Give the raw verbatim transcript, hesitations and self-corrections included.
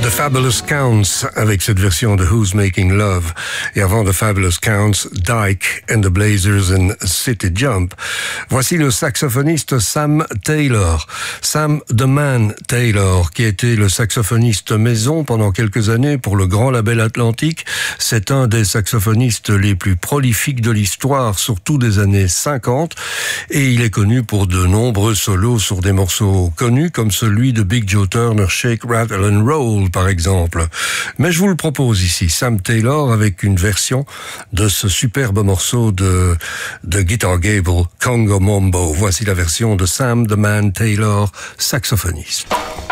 The Fabulous Counts avec cette version de Who's Making Love. Et avant The Fabulous Counts, Dyke and the Blazers and City Jump. Voici le saxophoniste Sam Taylor. Sam The Man Taylor, qui a été le saxophoniste maison pendant quelques années pour le grand label Atlantique. C'est un des saxophonistes les plus prolifiques de l'histoire, surtout des années cinquante. Et il est connu pour de nombreux solos sur des morceaux connus, comme celui de Big Joe Turner, Shake, Rattle and Roll, par exemple. Mais je vous le propose ici, Sam Taylor avec une version de ce superbe morceau de, de Guitar Gable, Congo Mambo. Voici la version de Sam The Man Taylor, saxophoniste.